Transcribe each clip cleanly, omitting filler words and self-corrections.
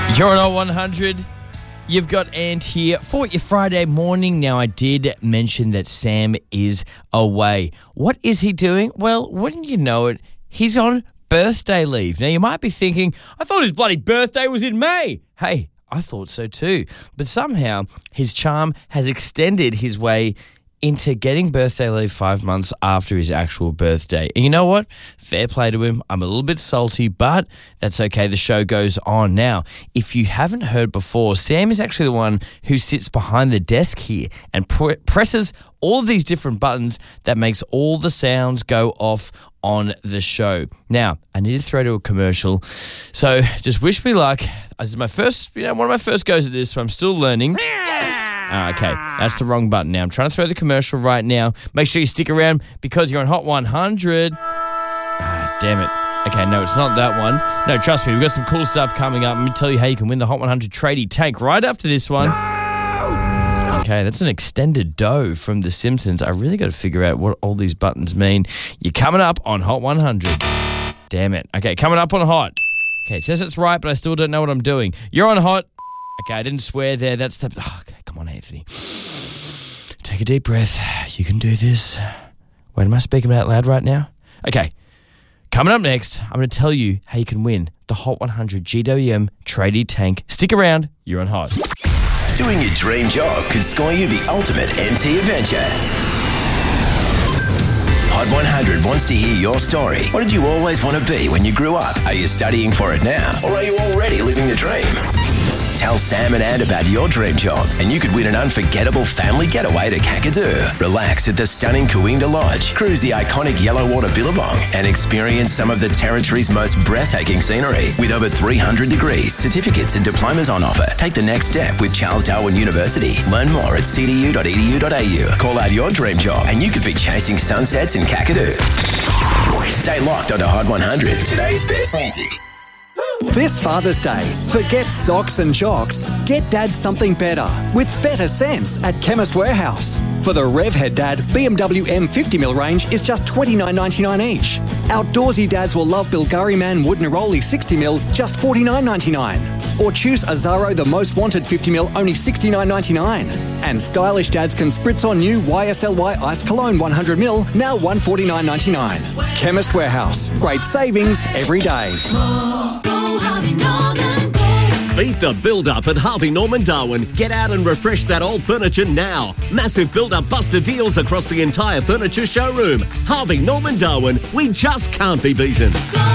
You're on Hot 100. You've got Ant here for your Friday morning. Now, I did mention that Sam is away. What is he doing? Well, wouldn't you know it, he's on birthday leave. Now, you might be thinking, I thought his bloody birthday was in May. Hey, I thought so too. But somehow, his charm has extended his way into getting birthday leave 5 months after his actual birthday. And you know what? Fair play to him. I'm a little bit salty, but that's okay. The show goes on. Now, if you haven't heard before, Sam is actually the one who sits behind the desk here and presses all of these different buttons that makes all the sounds go off on the show. Now, I need to throw to a commercial, so just wish me luck. This is my first, one of my first goes at this, so I'm still learning. Okay, that's the wrong button now. I'm trying to throw the commercial right now. Make sure you stick around because you're on Hot 100. Damn it. Okay, no, it's not that one. No, trust me, we've got some cool stuff coming up. Let me tell you how you can win the Hot 100 tradie tank right after this one. Okay, that's an extended dough from The Simpsons. I really got to figure out what all these buttons mean. You're coming up on Hot 100. Damn it. Okay, coming up on Hot. Okay, it says it's right, but I still don't know what I'm doing. You're on Hot. Okay, I didn't swear there. That's the... okay, come on, Anthony. Take a deep breath. You can do this. Wait, am I speaking out loud right now? Okay, coming up next, I'm going to tell you how you can win the Hot 100 GWM tradie tank. Stick around. You're on Hot. Doing your dream job could score you the ultimate NT adventure. Hot 100 wants to hear your story. What did you always want to be when you grew up? Are you studying for it now? Or are you already living the dream? Tell Sam and Ant about your dream job and you could win an unforgettable family getaway to Kakadu. Relax at the stunning Kooinda Lodge, cruise the iconic Yellowwater Billabong and experience some of the territory's most breathtaking scenery. With over 300 degrees, certificates and diplomas on offer, take the next step with Charles Darwin University. Learn more at cdu.edu.au. Call out your dream job and you could be chasing sunsets in Kakadu. Stay locked onto Hot 100, today's best music. This Father's Day, forget socks and jocks. Get Dad something better with better sense at Chemist Warehouse. For the Revhead Dad, BMW M50mm range is just $29.99 each. Outdoorsy dads will love Bilgari Man Wood Neroli 60mm, just $49.99. Or choose Azaro The Most Wanted 50mm, only $69.99. And stylish dads can spritz on new YSLY Ice Cologne 100ml, now $149.99. Chemist Warehouse, great savings every day. Beat the build-up at Harvey Norman Darwin. Get out and refresh that old furniture now. Massive build-up buster deals across the entire furniture showroom. Harvey Norman Darwin, we just can't be beaten.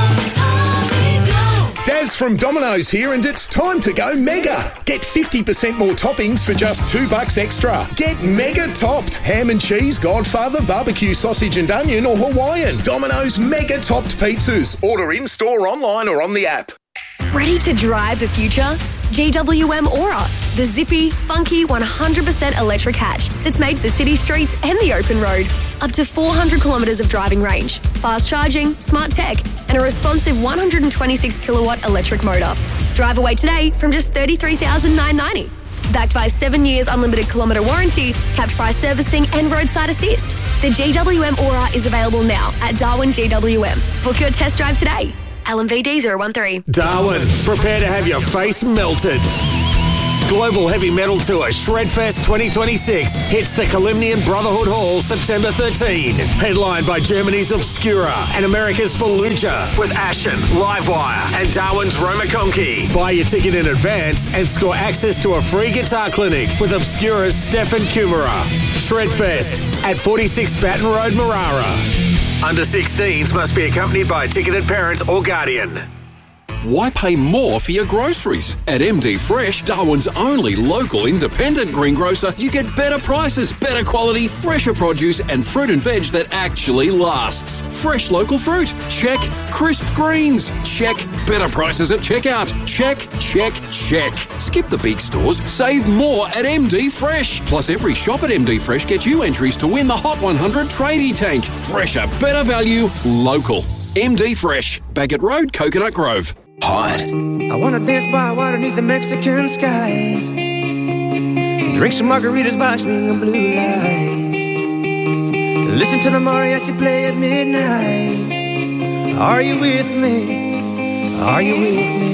Daz from Domino's here and it's time to go mega. Get 50% more toppings for just $2 extra. Get mega topped. Ham and cheese, Godfather, barbecue sausage and onion or Hawaiian. Domino's mega topped pizzas. Order in-store, online or on the app. Ready to drive the future? GWM Aura, the zippy, funky 100% electric hatch that's made for city streets and the open road. Up to 400 kilometres of driving range, fast charging, smart tech, and a responsive 126 kilowatt electric motor. Drive away today from just $33,990. Backed by 7 years unlimited kilometre warranty, capped price servicing and roadside assist. The GWM Aura is available now at Darwin GWM. Book your test drive today. LMVD 013. Darwin, prepare to have your face melted. Global Heavy Metal Tour Shredfest 2026 hits the Kalimnian Brotherhood Hall September 13. Headlined by Germany's Obscura and America's Fallujah with Ashen, Livewire and Darwin's Roma Conky. Buy your ticket in advance and score access to a free guitar clinic with Obscura's Stefan Kumara. Shredfest at 46 Baton Road, Marara. Under 16s must be accompanied by a ticketed parent or guardian. Why pay more for your groceries? At MD Fresh, Darwin's only local independent greengrocer, you get better prices, better quality, fresher produce and fruit and veg that actually lasts. Fresh local fruit? Check. Crisp greens? Check. Better prices at checkout? Check, check, check. Skip the big stores, save more at MD Fresh. Plus every shop at MD Fresh gets you entries to win the Hot 100 tradie tank. Fresher, better value, local. MD Fresh, Baggett Road, Coconut Grove. Hot. I wanna dance by water beneath the Mexican sky. Drink some margaritas by swinging blue lights. Listen to the mariachi play at midnight. Are you with me? Are you with me?